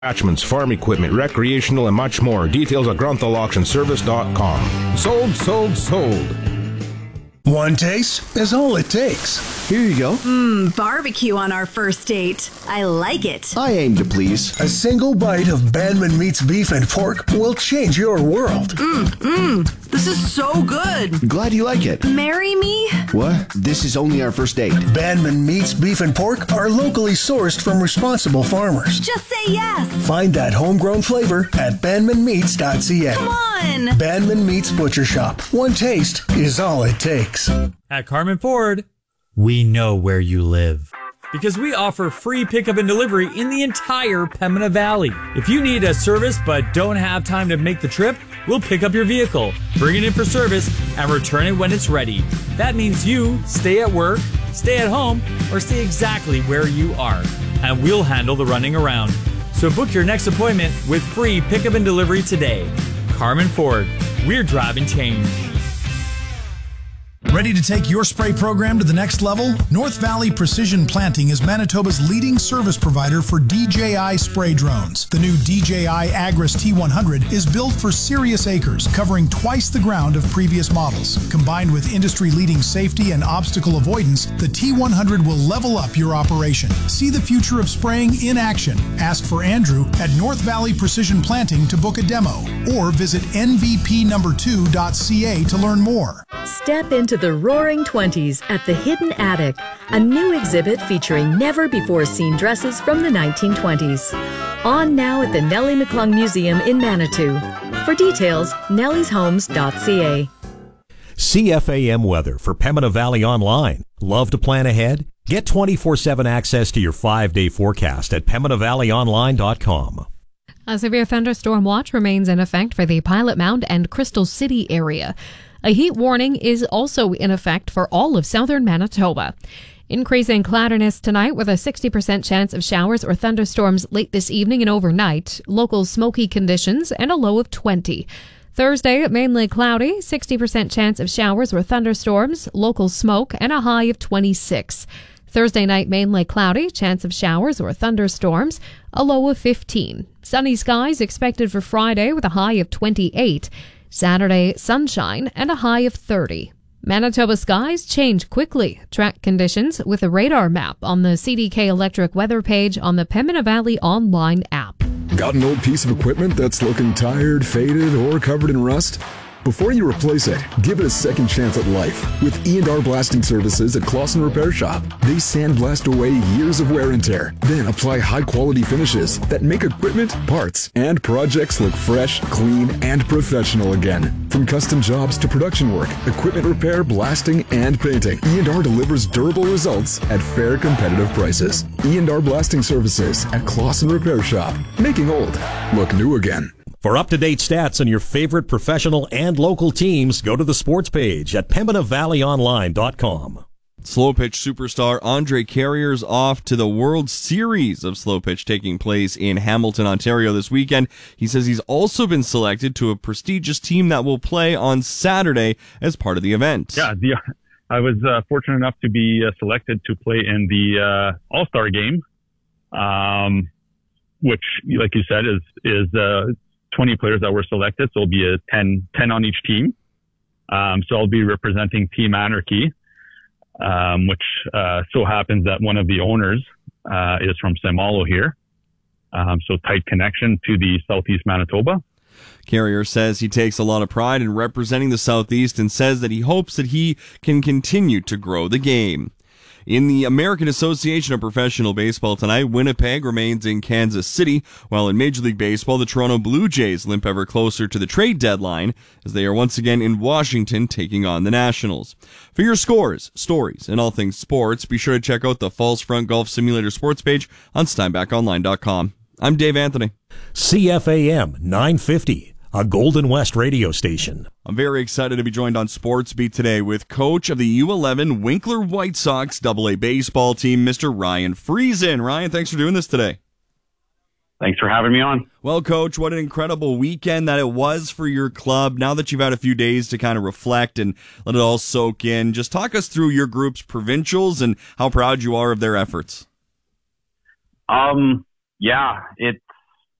Attachments, farm equipment, recreational, and much more. Details at grunthallauctionservice.com. Sold, sold, sold. One taste is all it takes. Here you go. Barbecue on our first date. I like it. I aim to please. A single bite of Bandman Meats Beef and Pork will change your world. This is so good. Glad you like it. Marry me? What? This is only our first date. Bandman Meats Beef and Pork are locally sourced from responsible farmers. Just say yes. Find that homegrown flavor at bandmanmeats.ca. Come on. Bandman Meats Butcher Shop. One taste is all it takes. At Carmen Ford, we know where you live. Because we offer free pickup and delivery in the entire Pembina Valley. If you need a service but don't have time to make the trip, we'll pick up your vehicle, bring it in for service, and return it when it's ready. That means you stay at work, stay at home, or stay exactly where you are. And we'll handle the running around. So book your next appointment with free pickup and delivery today. Carmen Ford, we're driving change. Ready to take your spray program to the next level? North Valley Precision Planting is Manitoba's leading service provider for DJI spray drones. The new DJI Agris T100 is built for serious acres, covering twice the ground of previous models. Combined with industry-leading safety and obstacle avoidance, the T100 will level up your operation. See the future of spraying in action. Ask for Andrew at North Valley Precision Planting to book a demo, or visit nvp2.ca to learn more. Step into the Roaring Twenties at the Hidden Attic, a new exhibit featuring never-before-seen dresses from the 1920s. On now at the Nellie McClung Museum in Manitou. For details, nellieshomes.ca. CFAM weather for Pembina Valley Online. Love to plan ahead? Get 24/7 access to your 5-day forecast at PembinaValleyOnline.com. A severe thunderstorm watch remains in effect for the Pilot Mound and Crystal City area. A heat warning is also in effect for all of southern Manitoba. Increasing cloudiness tonight with a 60% chance of showers or thunderstorms late this evening and overnight. Local smoky conditions and a low of 20. Thursday, mainly cloudy, 60% chance of showers or thunderstorms, local smoke, and a high of 26. Thursday night, mainly cloudy, chance of showers or thunderstorms, a low of 15. Sunny skies expected for Friday with a high of 28. Saturday, sunshine and a high of 30. Manitoba skies change quickly. Track conditions with a radar map on the CDK Electric weather page on the Pembina Valley Online app. Got an old piece of equipment that's looking tired, faded, or covered in rust? Before you replace it, give it a second chance at life with E&R Blasting Services at Clausen Repair Shop. They sandblast away years of wear and tear, then apply high-quality finishes that make equipment, parts, and projects look fresh, clean, and professional again. From custom jobs to production work, equipment repair, blasting, and painting, E&R delivers durable results at fair, competitive prices. E&R Blasting Services at Clausen Repair Shop, making old look new again. For up-to-date stats on your favorite professional and local teams, go to the sports page at PembinaValleyOnline.com. Slow pitch superstar Andre Carrier's off to the World Series of Slow Pitch taking place in Hamilton, Ontario this weekend. He says he's also been selected to a prestigious team that will play on Saturday as part of the event. Yeah, I was fortunate enough to be selected to play in the All-Star game, which, like you said, is 20 players that were selected, so it'll be a 10 on each team. So I'll be representing Team Anarchy, which so happens that one of the owners is from St. Malo here. So tight connection to the Southeast Manitoba. Carrier says he takes a lot of pride in representing the Southeast and says that he hopes that he can continue to grow the game. In the American Association of Professional Baseball tonight, Winnipeg remains in Kansas City, while in Major League Baseball, the Toronto Blue Jays limp ever closer to the trade deadline as they are once again in Washington taking on the Nationals. For your scores, stories, and all things sports, be sure to check out the Falls Front Golf Simulator sports page on SteinbachOnline.com. I'm Dave Anthony. CFAM 950. A Golden West radio station. I'm very excited to be joined on Sports Beat today with coach of the U11 Winkler White Sox AA baseball team, Mr. Ryan Friesen. Ryan, thanks for doing this today. Thanks for having me on. Well, Coach, what an incredible weekend that it was for your club. Now that you've had a few days to kind of reflect and let it all soak in, just talk us through your group's provincials and how proud you are of their efforts. Yeah, it